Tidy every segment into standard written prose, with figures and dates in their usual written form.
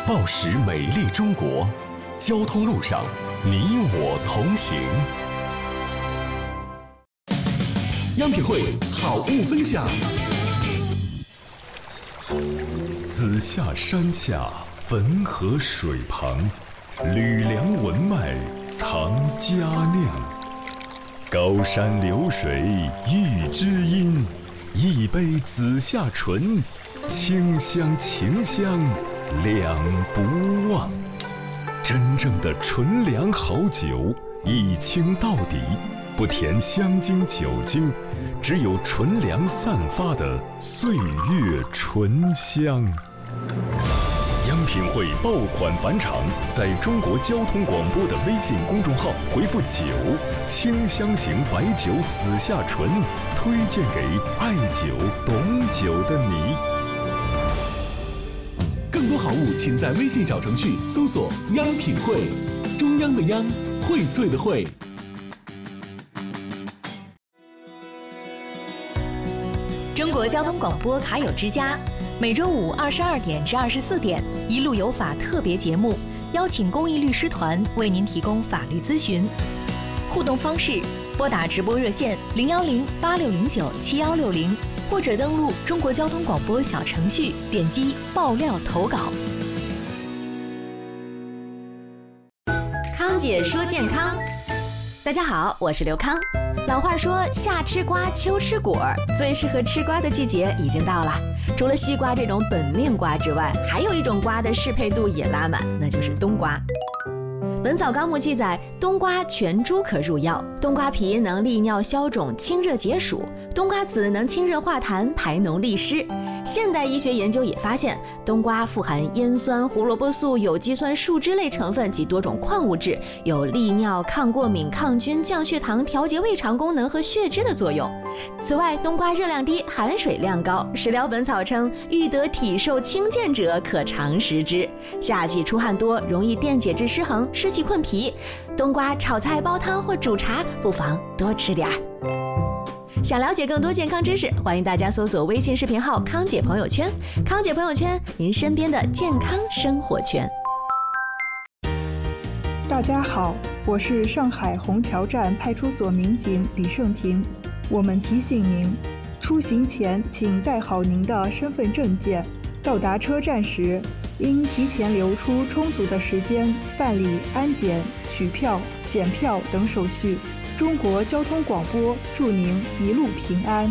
报时美丽中国，交通路上你我同行。 央品汇好物分享。 子夏山下，汾河水旁，吕梁文脉藏佳酿。高山流水遇知音，一杯子夏醇，清香情香两不忘。真正的纯粮好酒，一清到底，不填香精酒精，只有纯粮散发的岁月醇香。央品汇爆款返场，在中国交通广播的微信公众号回复“酒”，清香型白酒紫夏醇，推荐给爱酒懂酒的你。 更多好物，请在微信小程序搜索“央品汇”，中央的央，荟萃的荟。 中国交通广播卡友之家，每周五22点至24点，一路有法特别节目，邀请公益律师团为您提供法律咨询。互动方式：拨打直播热线010-8609-7160，或者登录中国交通广播小程序，点击爆料投稿。康姐说健康，大家好，我是刘康。老话说夏吃瓜秋吃果，最适合吃瓜的季节已经到了。除了西瓜这种本命瓜之外，还有一种瓜的适配度也拉满，那就是冬瓜。本草纲目记载，冬瓜全株可入药，冬瓜皮能利尿消肿、清热解暑，冬瓜籽能清热化痰、排脓利湿。现代医学研究也发现，冬瓜富含烟酸、胡萝卜素、有机酸、树脂类成分及多种矿物质，有利尿、抗过敏、抗菌、降血糖、调节胃肠功能和血脂的作用。此外，冬瓜热量低，含水量高。食疗本草称，欲得体瘦轻健者可常食之。夏季出汗多，容易电解质失衡、湿气困脾，冬瓜炒菜、煲汤或煮茶，不妨多吃点儿。想了解更多健康知识，欢迎大家搜索微信视频号“康姐朋友圈”。康姐朋友圈，您身边的健康生活圈。 大家好，我是上海虹桥站派出所民警李胜婷。我们提醒您，出行前请带好您的身份证件，到达车站时应提前留出充足的时间办理安检、取票、检票等手续。中国交通广播祝您一路平安。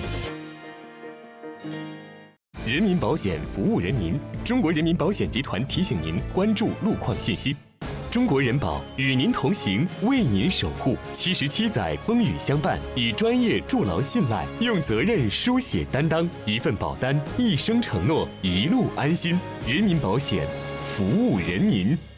人民保险服务人民，中国人民保险集团提醒您关注路况信息。中国人保与您同行，为您守护。77载风雨相伴，以专业筑牢信赖，用责任书写担当，一份保单，一生承诺，一路安心。人民保险，服务人民。